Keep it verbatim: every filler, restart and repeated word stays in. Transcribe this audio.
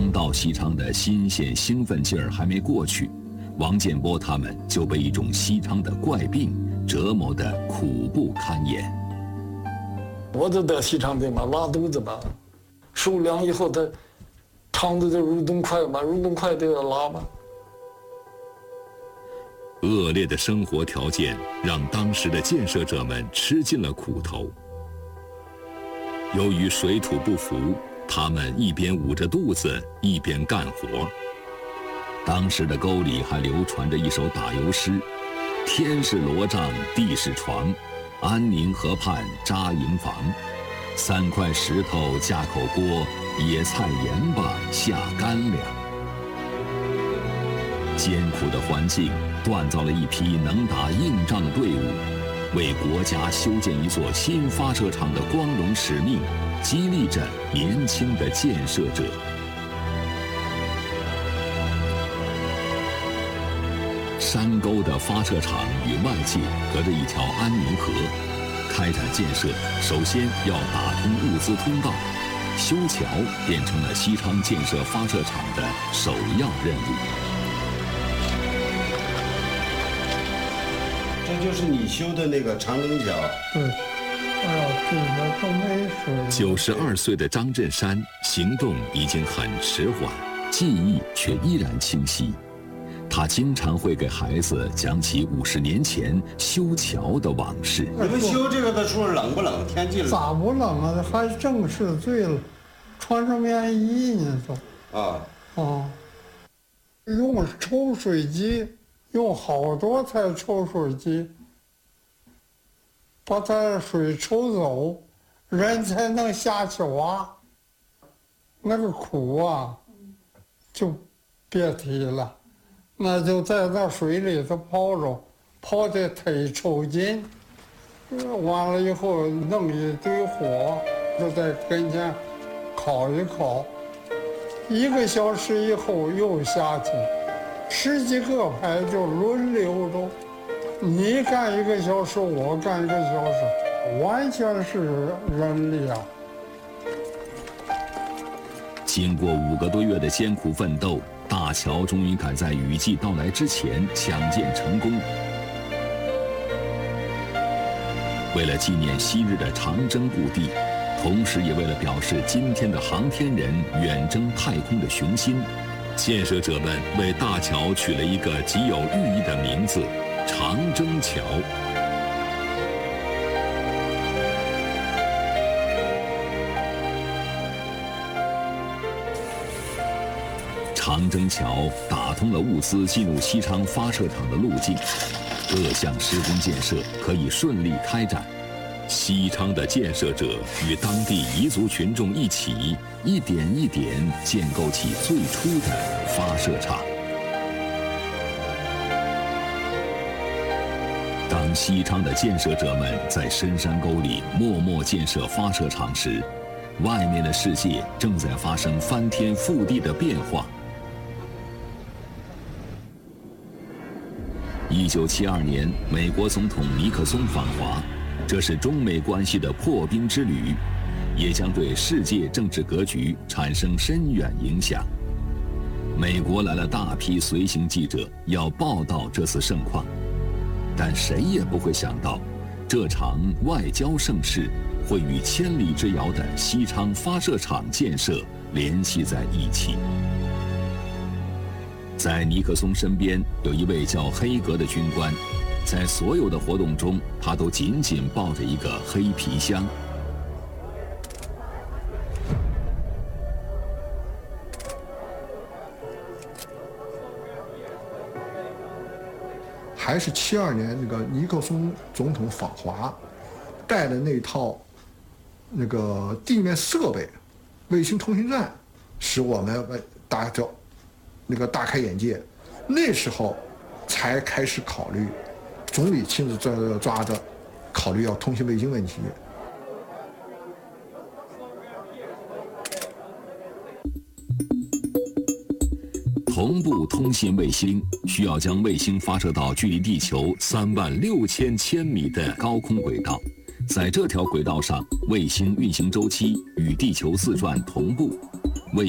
刚到西昌的新鲜兴奋劲儿还没过去，王建波他们就被一种西昌的怪病折磨得苦不堪言。 我就得西昌病嘛，拉肚子嘛，受凉以后他肠子就蠕动快嘛，蠕动快就要拉嘛。 恶劣的生活条件让当时的建设者们吃尽了苦头。由于水土不服，他们一边捂着肚子一边干活。当时的沟里还流传着一首打油诗：天是罗帐地是床，安宁河畔扎营房，三块石头架口锅，野菜盐巴下干粮。艰苦的环境锻造了一批能打硬仗的队伍，为国家修建一座新发射场的光荣使命激励着年轻的建设者。山沟的发射场与外界隔着一条安宁河，开展建设首先要打通物资通道，修桥变成了西昌建设发射场的首要任务。 这就是你修的那个长征桥。 对，哎呀，这个都没水。 九十二岁的张振山行动已经很迟缓，记忆却依然清晰。他经常会给孩子讲起五十年前修桥的往事。 你们修这个的时候冷不冷？天气冷？ 咋不冷啊？还正是醉了，穿上棉衣呢都。 啊啊，用抽水机。用好多台抽水机，把它水抽走，人才能下去挖。那个苦啊，就别提了，那就在那水里头泡着，泡的忒抽筋，完了以后弄一堆火，就在跟前烤一烤，一个小时以后又下去。十几个排就轮流着，你干一个小时，我干一个小时，完全是人力啊！ 经过五个多月的艰苦奋斗，大桥终于赶在雨季到来之前抢建成功。为了纪念昔日的长征故地，同时也为了表示今天的航天人远征太空的雄心，建设者们为大桥取了一个极有寓意的名字——长征桥。长征桥打通了物资进入西昌发射场的路径，各项施工建设可以顺利开展。西昌的建设者与当地彝族群众一起，一点一点建构起最初的发射场。当西昌的建设者们在深山沟里默默建设发射场时，外面的世界正在发生翻天覆地的变化。一九七二年，美国总统尼克松访华。这是中美关系的破冰之旅，也将对世界政治格局产生深远影响。美国来了大批随行记者，要报道这次盛况，但谁也不会想到，这场外交盛事会与千里之遥的西昌发射场建设联系在一起。在尼克松身边有一位叫黑格的军官。在所有的活动中，他都紧紧抱着一个黑皮箱。 还是七二年那个尼克松总统访华，带的那套那个地面设备，卫星通讯站，使我们大家那个大开眼界。那时候才开始考虑。总理亲自抓抓着，考虑要通信卫星问题。 同步通信卫星需要将卫星发射到距离地球三万六千千米的高空轨道，在这条轨道上，卫星运行周期与地球自转同步。